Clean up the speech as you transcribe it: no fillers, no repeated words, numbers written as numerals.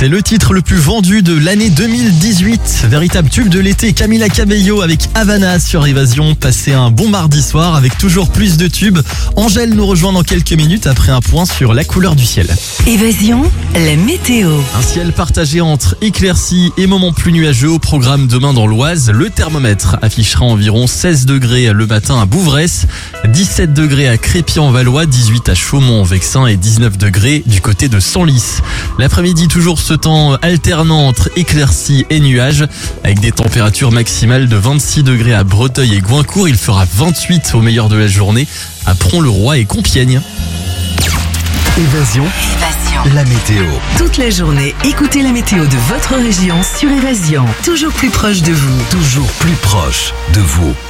C'est le titre le plus vendu de l'année 2018. Véritable tube de l'été, Camila Cabello avec Havana sur Évasion. Passez un bon mardi soir avec toujours plus de tubes. Angèle nous rejoint dans quelques minutes après un point sur la couleur du ciel. Évasion, la météo. Un ciel partagé entre éclaircies et moments plus nuageux au programme demain dans l'Oise. Le thermomètre affichera environ 16 degrés le matin à Bouvresse, 17 degrés à Crépy-en-Valois, 18 à Chaumont-en-Vexin et 19 degrés du côté de Senlis. L'après-midi, toujours ce temps alternant entre éclaircies et nuages avec des températures maximales de 26 degrés à Breteuil et Goincourt. Il fera 28 au meilleur de la journée à Pront-le-Roi et Compiègne. Évasion, la météo. Toute la journée, écoutez la météo de votre région sur Évasion. Toujours plus proche de vous. Toujours plus proche de vous.